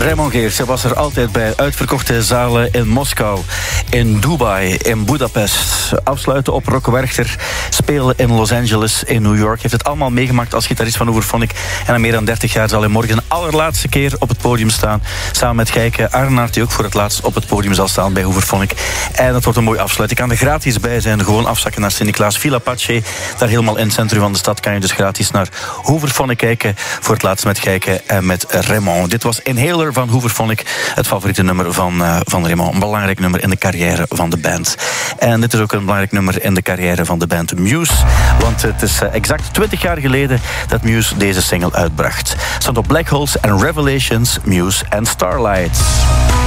Raymond Geertsen was er altijd bij. Uitverkochte zalen in Moskou, in Dubai, in Budapest. Afsluiten op Rock Werchter. Spelen in Los Angeles, in New York. Heeft het allemaal meegemaakt als gitarist van Hooverphonic. En na meer dan 30 jaar zal hij morgen de allerlaatste keer op het podium staan. Samen met Gijke Arnaert, die ook voor het laatst op het podium zal staan bij Hooverphonic. En dat wordt een mooi afsluit. Je kan er gratis bij zijn. Gewoon afzakken naar Sint-Niklaas Villa Pace. Daar helemaal in het centrum van de stad kan je dus gratis naar Hooverphonic kijken. Voor het laatst met Gijke en met Raymond. Dit was Inhaler van Hooverphonic. Het favoriete nummer van Raymond. Een belangrijk nummer in de carrière van de band. En dit is ook een belangrijk nummer in de carrière van de band Muse. Want het is exact 20 jaar geleden dat Muse deze single uitbracht. Stond op Black Holes en Revelations, Muse en Starlight.